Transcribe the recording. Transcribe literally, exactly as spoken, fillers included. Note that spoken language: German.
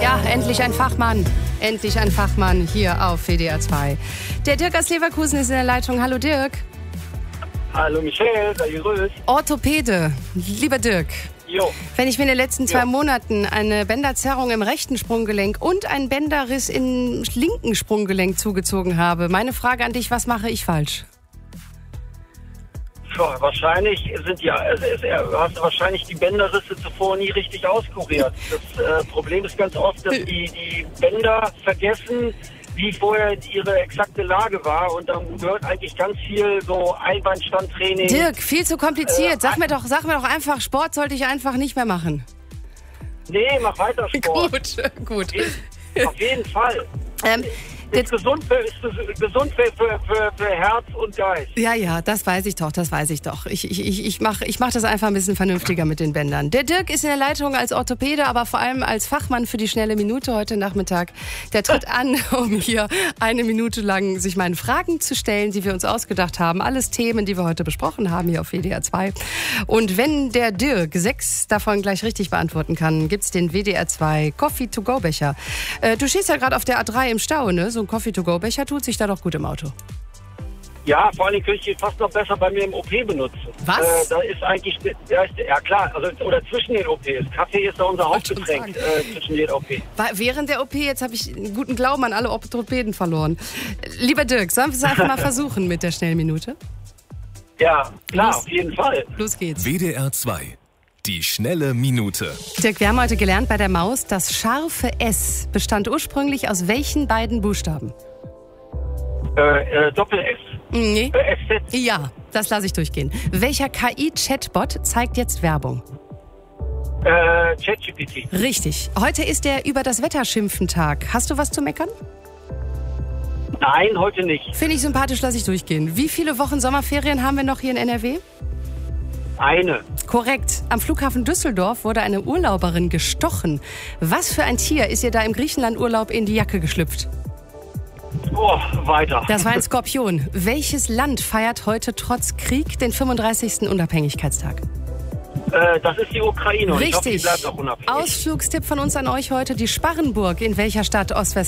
Ja, endlich ein Fachmann. Endlich ein Fachmann hier auf W D R zwei. Der Dirk aus Leverkusen ist in der Leitung. Hallo Dirk. Hallo Michelle, sei gegrüßt. Orthopäde, lieber Dirk. Jo. Wenn ich mir in den letzten zwei Jo. Monaten eine Bänderzerrung im rechten Sprunggelenk und einen Bänderriss im linken Sprunggelenk zugezogen habe, meine Frage an dich, was mache ich falsch? Ja, wahrscheinlich sind ja, also ist, du hast wahrscheinlich die Bänderrisse zuvor nie richtig auskuriert. Das äh, Problem ist ganz oft, dass die, die Bänder vergessen, wie vorher ihre exakte Lage war, und dann gehört eigentlich ganz viel so Einbeinstandtraining. Dirk, viel zu kompliziert. Sag mir doch, sag mir doch einfach, Sport sollte ich einfach nicht mehr machen. Nee, mach weiter Sport. Gut, gut. Auf jeden Fall. Ähm, Ist gesund, für, ist gesund für, für, für, für Herz und Geist. Ja, ja, das weiß ich doch, das weiß ich doch. Ich, ich, ich, ich mache ich mach das einfach ein bisschen vernünftiger mit den Bändern. Der Dirk ist in der Leitung als Orthopäde, aber vor allem als Fachmann für die schnelle Minute heute Nachmittag. Der tritt an, um hier eine Minute lang sich meinen Fragen zu stellen, die wir uns ausgedacht haben. Alles Themen, die wir heute besprochen haben hier auf W D R zwei. Und wenn der Dirk sechs davon gleich richtig beantworten kann, gibt's den W D R zwei Coffee-to-go-Becher. Äh, du stehst ja gerade auf der A drei im Stau, ne? So ein Coffee-to-go-Becher tut sich da doch gut im Auto. Ja, vor allem könnte ich ihn fast noch besser bei mir im O P benutzen. Was? Äh, da ist eigentlich, ja, ist, ja klar, also, oder zwischen den O Ps. Kaffee ist da unser Hauptgetränk äh, zwischen den O Ps. War während der O P, jetzt habe ich einen guten Glauben an alle Orthopäden verloren. Lieber Dirk, sollen wir es einfach mal versuchen mit der Schnellminute? Ja, klar, Los. auf jeden Fall. Los geht's. W D R zwei. Die schnelle Minute. Dirk, wir haben heute gelernt bei der Maus, das scharfe S bestand ursprünglich aus welchen beiden Buchstaben? Äh, äh, Doppel-S. Nee. Äh, S Z. Ja, das lasse ich durchgehen. Welcher K I-Chatbot zeigt jetzt Werbung? Äh, ChatGPT. Richtig. Heute ist der Über das Wetter schimpfen Tag. Hast du was zu meckern? Nein, heute nicht. Finde ich sympathisch, lasse ich durchgehen. Wie viele Wochen Sommerferien haben wir noch hier in N R W? Eine. Korrekt. Am Flughafen Düsseldorf wurde eine Urlauberin gestochen. Was für ein Tier ist ihr da im Griechenland-Urlaub in die Jacke geschlüpft? Oh, weiter. Das war ein Skorpion. Welches Land feiert heute trotz Krieg den fünfunddreißigsten Unabhängigkeitstag? Äh, das ist die Ukraine. Und ich hoffe, die Richtig. bleibt auch unabhängig. Ausflugstipp von uns an euch heute. Die Sparrenburg in welcher Stadt Ostwest